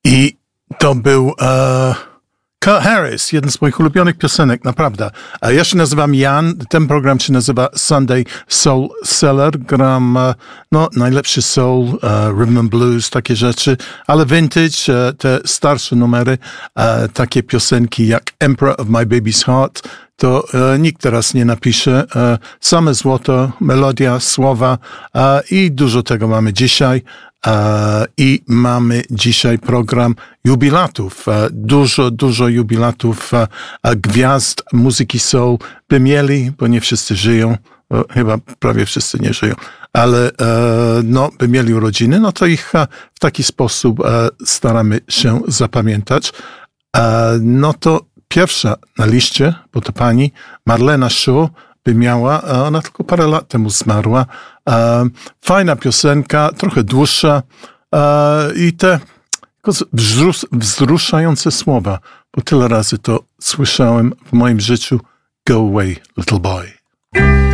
I to był Kurt Harris, jeden z moich ulubionych piosenek, naprawdę. Ja się nazywam Jan, ten program się nazywa Sunday Soul Cellar. Gram najlepszy soul, rhythm and blues, takie rzeczy, ale vintage, te starsze numery, takie piosenki jak Emperor of My Baby's Heart, to nikt teraz nie napisze. Same złoto, melodia, słowa i dużo tego mamy dzisiaj. I mamy dzisiaj program jubilatów. Dużo jubilatów gwiazd muzyki soul by mieli, bo nie wszyscy żyją. Chyba prawie wszyscy nie żyją. Ale by mieli urodziny, no to ich w taki sposób staramy się zapamiętać. No to pierwsza na liście, bo to pani Marlena Shaw by miała, ona tylko parę lat temu zmarła. Fajna piosenka, trochę dłuższa i te wzruszające słowa, bo tyle razy to słyszałem w moim życiu. Go away, little boy.